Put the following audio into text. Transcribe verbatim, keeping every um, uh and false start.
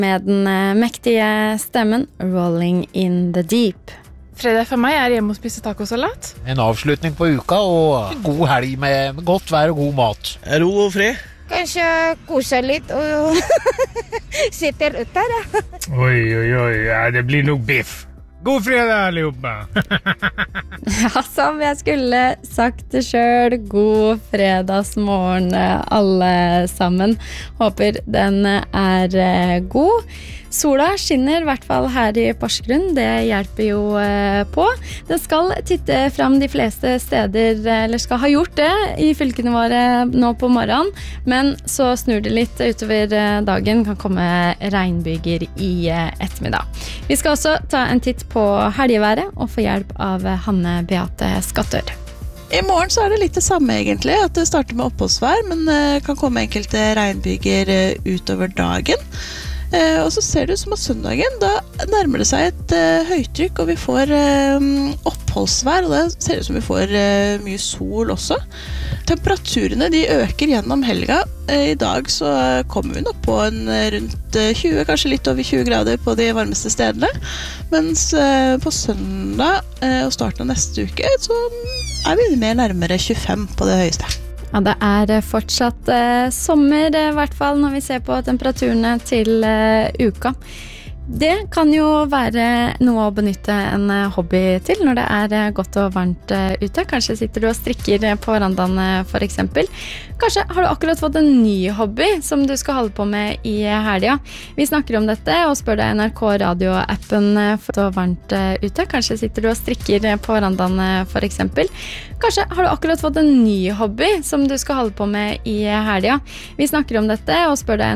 Med den eh, mektige stemmen Rolling in the Deep. Fredag for meg er hjemme og spise tacosalat. En avslutning på uka og en god helg med godt vær og god mat. Ro og fred. Kanskje kose litt og sitter ute der, ja. Oi, oi, oi, ja, det blir nog biff. God fredag allihopa. Ja, som jeg skulle sagt det selv, god fredagsmorgen alle sammen. Håper den er god. Sola skinner i hvert fall her i Porsgrunn, det hjelper jo på. Den skal titte frem de fleste steder, eller skal ha gjort det i fylkene våre nå på morgenen, men så snur det litt utover dagen, kan komme regnbyger i ettermiddag. Vi skal også ta en titt på helgeværet og få hjelp av Hanne Beate Skattør. I morgen så er det litt det samme egentlig, at det starter med oppholdsvær, men kan komme enkelte regnbyger utover dagen. Eh, og så ser det ut som at søndagen, da nærmer det seg et eh, høytrykk, og vi får eh, oppholdsvær, og det ser det ut som vi får eh, mye sol også. Temperaturene de øker gjennom helga. Eh, I dag så kommer vi nok på en rundt tjue, kanskje litt over tjue grader på de varmeste stedene. Mens eh, på søndag eh, og starten av neste uke, så er vi mer nærmere tjuefem på det høyeste. Ja, det er fortsatt eh, sommer, i hvert fall når vi ser på temperaturene til eh, uka. Det kan jo være noe å benytte en hobby til når det er godt og varmt ute. Kanskje sitter du og strikker på verandaen for eksempel. Kanskje har du akkurat fått en ny hobby som du skal holde på med i helga. Vi snakker om dette og spør deg N R K Radio-appen for og varmt ute. Kanskje sitter du og strikker på verandaen for eksempel. Kanskje har du akkurat fått en ny hobby som du skal holde på med i helga. Vi snakker om dette og spør deg